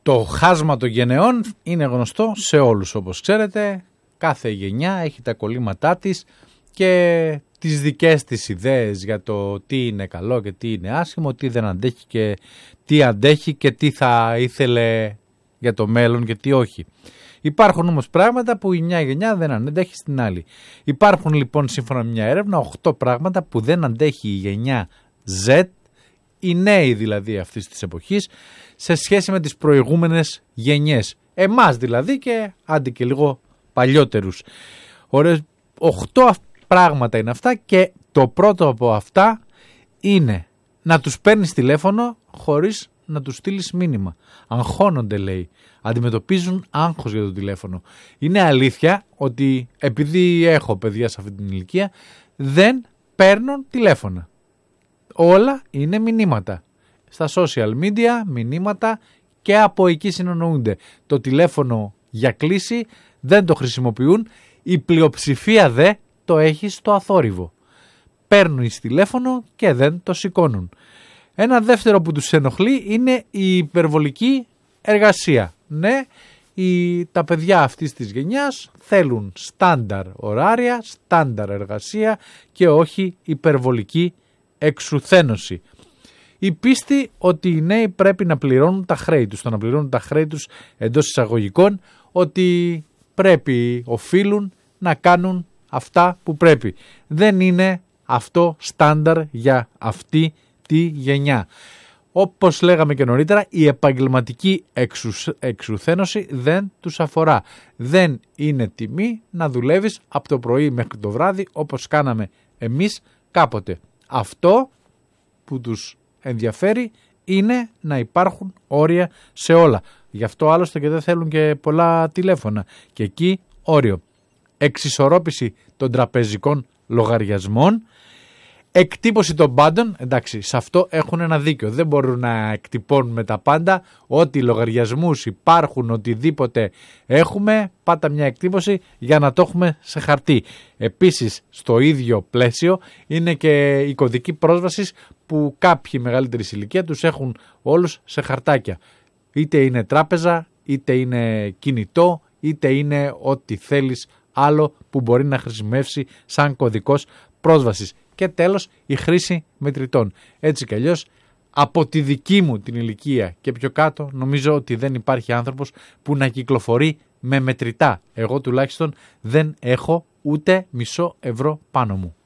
Το χάσμα των γενεών είναι γνωστό σε όλους, όπως ξέρετε. Κάθε γενιά έχει τα κολλήματά της και τις δικές της ιδέες για το τι είναι καλό και τι είναι άσχημο, τι δεν αντέχει και τι αντέχει και τι θα ήθελε για το μέλλον και τι όχι. Υπάρχουν όμως πράγματα που η μια γενιά δεν αντέχει στην άλλη. Υπάρχουν λοιπόν σύμφωνα με μια έρευνα 8 πράγματα που δεν αντέχει η γενιά Z, οι νέοι δηλαδή αυτής της εποχής, σε σχέση με τις προηγούμενες γενιές. Εμάς δηλαδή και άντε και λίγο παλιότερους. 8 πράγματα είναι αυτά και το πρώτο από αυτά είναι να τους παίρνεις τηλέφωνο χωρίς να τους στείλεις μήνυμα. Αγχώνονται λέει. Αντιμετωπίζουν άγχος για το τηλέφωνο. Είναι αλήθεια ότι επειδή έχω παιδιά σε αυτή την ηλικία δεν παίρνουν τηλέφωνα. Όλα είναι μηνύματα. Στα social media μηνύματα και από εκεί συνεννοούνται. Το τηλέφωνο για κλήση δεν το χρησιμοποιούν. Η πλειοψηφία δε το έχει στο αθόρυβο. Παίρνουν τηλέφωνο και δεν το σηκώνουν. Ένα δεύτερο που τους ενοχλεί είναι η υπερβολική εργασία. Ναι, τα παιδιά αυτής της γενιάς θέλουν στάνταρ ωράρια, στάνταρ εργασία και όχι υπερβολική εξουθένωση. Η πίστη ότι οι νέοι πρέπει να πληρώνουν τα χρέη τους. Το να πληρώνουν τα χρέη τους εντός εισαγωγικών, ότι πρέπει, οφείλουν να κάνουν αυτά που πρέπει. Δεν είναι αυτό στάνταρ για αυτή τη γενιά. Όπως λέγαμε και νωρίτερα, η επαγγελματική εξουθένωση δεν τους αφορά. Δεν είναι τιμή να δουλεύεις από το πρωί μέχρι το βράδυ όπως κάναμε εμείς κάποτε. Αυτό που τους ενδιαφέρει είναι να υπάρχουν όρια σε όλα. Γι' αυτό άλλωστε και δεν θέλουν και πολλά τηλέφωνα. Και εκεί όριο. Εξισορρόπηση των τραπεζικών λογαριασμών. Εκτύπωση των πάντων, εντάξει, σε αυτό έχουν ένα δίκιο. Δεν μπορούν να εκτυπώνουμε τα πάντα. Ό,τι λογαριασμούς υπάρχουν, οτιδήποτε έχουμε, πάτα μια εκτύπωση για να το έχουμε σε χαρτί. Επίσης, στο ίδιο πλαίσιο είναι και η κωδική πρόσβασης που κάποιοι μεγαλύτερης ηλικία τους έχουν όλους σε χαρτάκια. Είτε είναι τράπεζα, είτε είναι κινητό, είτε είναι ό,τι θέλεις άλλο που μπορεί να χρησιμεύσει σαν κωδικός πρόσβασης. Και τέλος η χρήση μετρητών. Έτσι κι αλλιώς από τη δική μου την ηλικία και πιο κάτω νομίζω ότι δεν υπάρχει άνθρωπος που να κυκλοφορεί με μετρητά. Εγώ τουλάχιστον δεν έχω ούτε μισό ευρώ πάνω μου.